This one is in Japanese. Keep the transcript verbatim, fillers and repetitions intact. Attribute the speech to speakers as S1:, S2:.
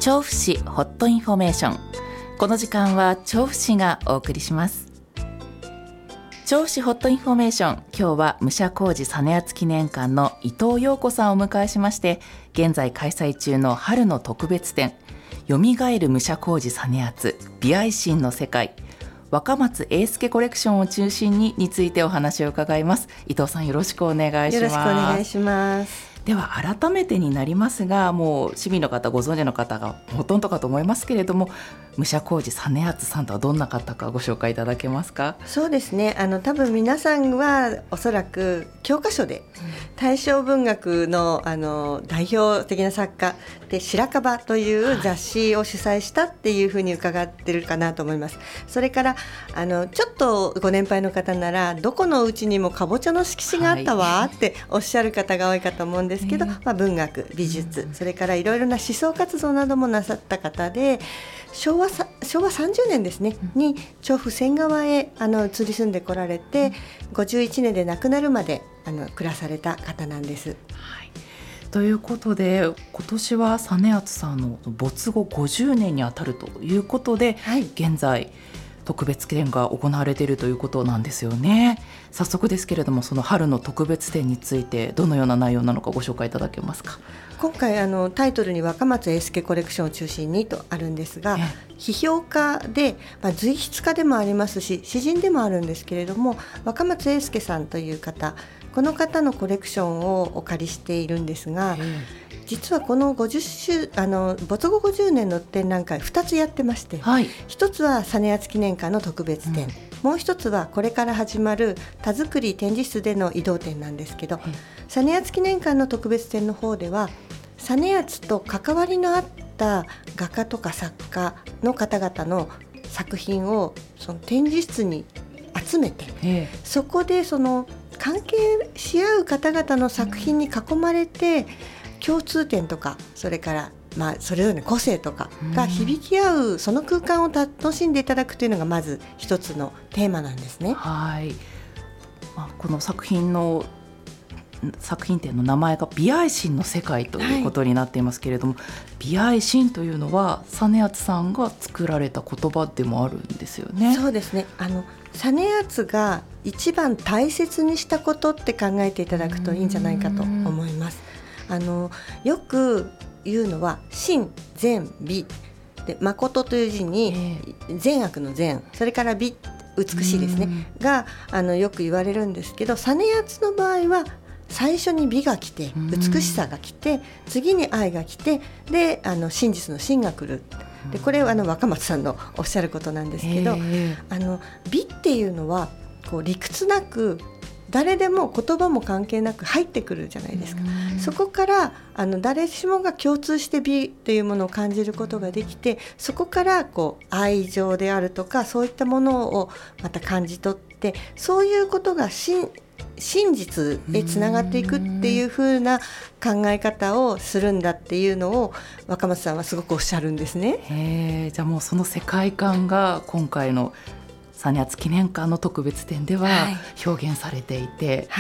S1: 調布市ホットインフォメーション。この時間は調布市がお送りします。調布市ホットインフォメーション、今日は武者小路実篤記念館の伊藤陽子さんをお迎えしまして、現在開催中の春の特別展、よみがえる武者小路実篤美愛心の世界若松英介コレクションを中心にについてお話を伺います。伊藤さん、よろしくお願いします。
S2: よろしくお願いします。
S1: では改めてになりますが、もう市民の方ご存知の方がほとんどかと思いますけれども、武者小路実篤さんとはどんな方かご紹介いただけますか？
S2: そうですね、あの多分皆さんはおそらく教科書で大正文学 の, あの代表的な作家で白樺という雑誌を主催したっていうふうに伺ってるかなと思います。それからあのちょっとご年配の方なら、どこのうちにもかぼちゃの色紙があったわっておっしゃる方が多いかと思うんですけど、まあ、文学、美術、それからいろいろな思想活動などもなさった方で、昭和さ昭和さんじゅうねんですね、うん、に調布仙川へあの移り住んでこられて、うん、ごじゅういちねんで亡くなるまであの暮らされた方なんです。
S1: はい、ということで今年は実篤さんの没後ごじゅうねんにあたるということで、はい、現在特別展が行われているということなんですよね。早速ですけれども、その春の特別展についてどのような内容なのかご紹介いただけますか？
S2: 今回あのタイトルに若松英介コレクションを中心にとあるんですが、批評家で、まあ、随筆家でもありますし詩人でもあるんですけれども、若松英介さんという方、この方のコレクションをお借りしているんですが、実はこのごじゅっ周あの没後ごじゅうねんの展覧会ふたつやってまして、はい、ひとつは実篤記念館の特別展、うん、もう一つはこれから始まる田作り展示室での移動展なんですけど、実篤記念館の特別展の方では実篤と関わりのあった画家とか作家の方々の作品をその展示室に集めて、そこでその関係し合う方々の作品に囲まれて、共通点とか、それからまあそれぞれの個性とかが響き合う、その空間を楽しんでいただくというのがまず一つのテーマなんですね。
S1: はい、まあ、この作品の作品展の名前が美愛心の世界ということになっていますけれども、はい、美愛心というのは実篤さんが作られた言葉でもあるんですよね。
S2: そうですね、あの実篤が一番大切にしたことって考えていただくといいんじゃないかと思います。あのよく言うのは真善美で、誠という字に善悪の善、それから美、美しいですねがあのよく言われるんですけど、実篤の場合は最初に美が来て美しさが来て、次に愛が来て、であの真実の真が来る。でこれはあの若松さんのおっしゃることなんですけど、あの美っていうのはこう理屈なく誰でも言葉も関係なく入ってくるじゃないですか。そこからあの誰しもが共通して美というものを感じることができて、そこからこう愛情であるとかそういったものをまた感じ取って、そういうことが真真実へつながっていくっていう風な考え方をするんだっていうのを若松さんはすごくおっしゃるんですね。
S1: へー、じゃあもうその世界観が今回の実篤記念館の特別展では表現されていて、はい